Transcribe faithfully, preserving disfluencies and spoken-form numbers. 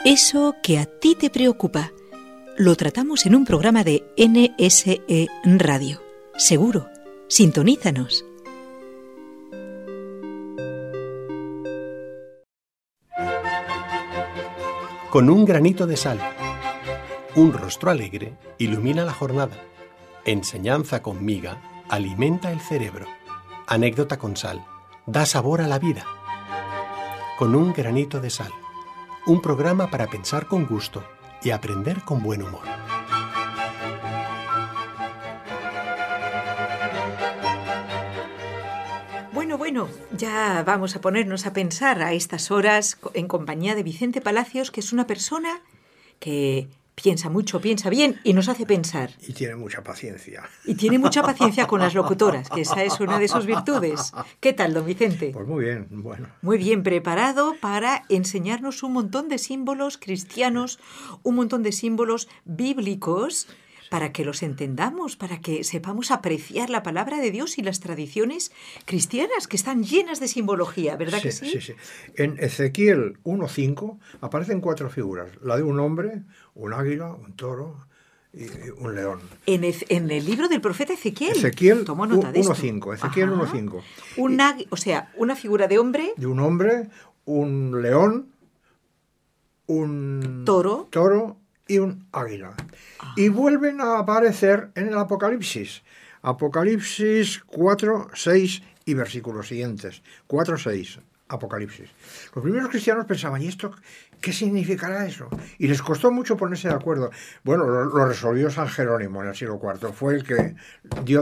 Eso que a ti te preocupa, lo tratamos en un programa de N S E Radio. Seguro, sintonízanos. Con un granito de sal, un rostro alegre ilumina la jornada. Enseñanza con miga alimenta el cerebro. Anécdota con sal da sabor a la vida. Con un granito de sal, un programa para pensar con gusto y aprender con buen humor. Bueno, bueno, ya vamos a ponernos a pensar a estas horas en compañía de Vicente Palacios, que es una persona que piensa mucho, piensa bien y nos hace pensar. Y tiene mucha paciencia. Y tiene mucha paciencia con las locutoras, que esa es una de sus virtudes. ¿Qué tal, don Vicente? Pues muy bien, bueno. Muy bien preparado para enseñarnos un montón de símbolos cristianos, un montón de símbolos bíblicos, para que los entendamos, para que sepamos apreciar la palabra de Dios y las tradiciones cristianas, que están llenas de simbología, ¿verdad sí, que sí? Sí, sí. En Ezequiel uno cinco aparecen cuatro figuras. La de un hombre, un águila, un toro y un león. En el, en el libro del profeta Ezequiel. Ezequiel Tomo nota de esto. uno cinco. Ezequiel uno cinco. Un águ- o sea, una figura de hombre. De un hombre, un león, un Toro. toro y un águila. Ah. Y vuelven a aparecer en el Apocalipsis. Apocalipsis cuatro, seis y versículos siguientes. cuatro, seis. Apocalipsis. Los primeros cristianos pensaban, ¿y esto qué significará eso? Y les costó mucho ponerse de acuerdo. Bueno, lo, lo resolvió San Jerónimo en el siglo cuarto. Fue el que dio